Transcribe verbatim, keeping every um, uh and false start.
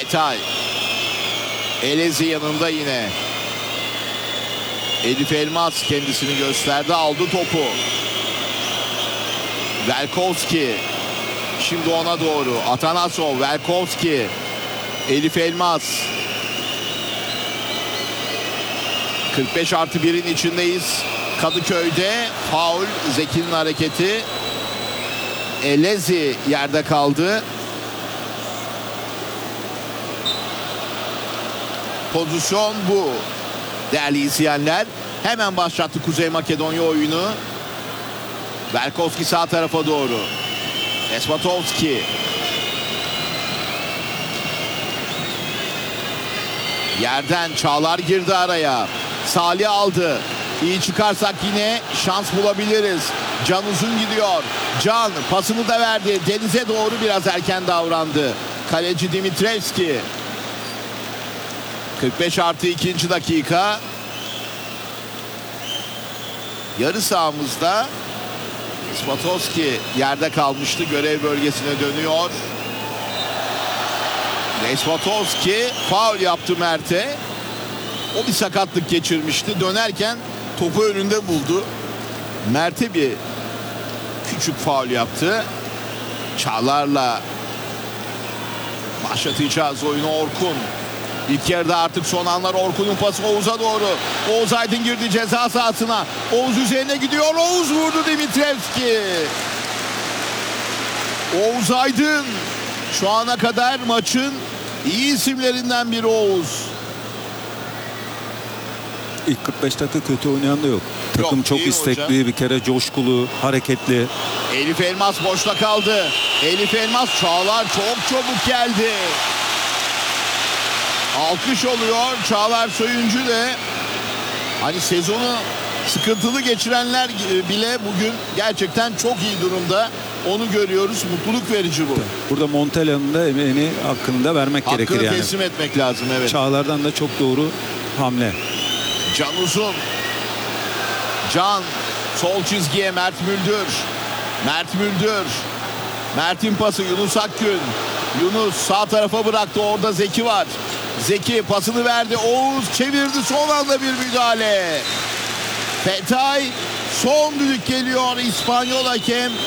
Petay. Elezi yanında yine. Elif Elmas kendisini gösterdi. Aldı topu. Velkovski. Şimdi ona doğru. Atanasov. Velkovski. Elif Elmas. kırk beş artı birin içindeyiz. Kadıköy'de faul. Zeki'nin hareketi. Elezi yerde kaldı. Pozisyon bu. Değerli izleyenler. Hemen başlattı Kuzey Makedonya oyunu. Velkovski sağ tarafa doğru. Esmatovski. Yerden Çağlar girdi araya. Salih aldı. İyi çıkarsak yine şans bulabiliriz. Can uzun gidiyor. Can pasını da verdi. Deniz'e doğru biraz erken davrandı. Kaleci Dimitrevski. kırk beş artı ikinci dakika. Yarı sahamızda Spatowski yerde kalmıştı. Görev bölgesine dönüyor. Spatowski faul yaptı Mert'e. O bir sakatlık geçirmişti. Dönerken topu önünde buldu. Mert'e bir küçük faul yaptı. Çağlar'la başlatacağız oyunu. Orkun. İlk yarıda artık son anlar. Orkun'un pası Oğuz'a doğru. Oğuz Aydın girdi ceza sahasına. Oğuz üzerine gidiyor. Oğuz vurdu Dimitrevski. Oğuz Aydın şu ana kadar maçın iyi isimlerinden biri Oğuz. İlk kırk beş dakika kötü oynayan da yok. Takım Yok, çok değil istekli, hocam. bir kere coşkulu, hareketli. Elif Elmas boşta kaldı. Elif Elmas Çağlar çok çabuk geldi. Alkış oluyor. Çağlar Söyüncü de hani sezonu sıkıntılı geçirenler bile bugün gerçekten çok iyi durumda. Onu görüyoruz. Mutluluk verici bu. Burada Montella'nın da emeğini hakkını da vermek Hakkını gerekir yani. teslim etmek lazım, evet. Çağlar'dan da çok doğru hamle. Can Uzun. Can sol çizgiye Mert Müldür. Mert Müldür. Mert'in pası Yunus Akgün. Yunus sağ tarafa bıraktı. Orada Zeki var. Zeki pasını verdi. Oğuz çevirdi. Son anda bir müdahale. Petay son düdük geliyor. İspanyol hakem